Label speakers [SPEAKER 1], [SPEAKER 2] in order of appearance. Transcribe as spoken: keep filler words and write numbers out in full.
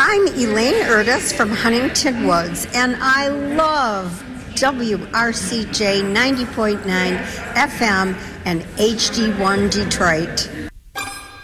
[SPEAKER 1] I'm Elaine Erdis from Huntington Woods, and I love W R C J ninety point nine F M and H D one Detroit.